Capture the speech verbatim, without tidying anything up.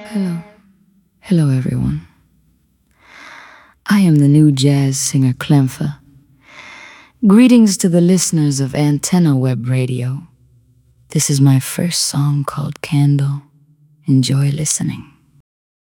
Hello. Hello, everyone. I am the new jazz singer Clempha. Greetings to the listeners of Antenna Web Radio. This is my first song called Candle. Enjoy listening.